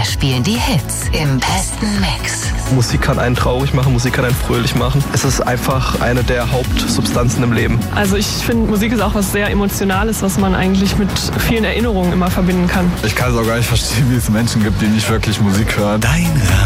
spielen die Hits im besten Mix. Musik kann einen traurig machen, Musik kann einen fröhlich machen. Es ist einfach eine der Hauptsubstanzen im Leben. Also ich finde, Musik ist auch was sehr Emotionales, was man eigentlich mit vielen Erinnerungen immer verbinden kann. Ich kann es auch gar nicht verstehen, wie es Menschen gibt, die nicht wirklich Musik hören. Dein